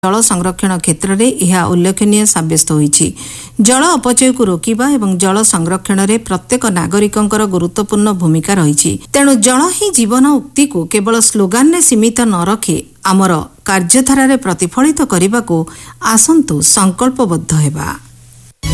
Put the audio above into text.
जल संरक्षण क्षेत्र में यह उल्लेखनीय साब्यस्त होईछि। जल अपचय को रोकिबा एवं जल संरक्षण में प्रत्येक नागरिकंकर गुरुत्वपूर्ण भूमिका रही। तेणु जल ही जीवन उक्ति को केवल स्लोगान में सीमित न रखी आमर कार्यधारा प्रतिफलित करने को आसंतु संकल्पबद्ध हेबा।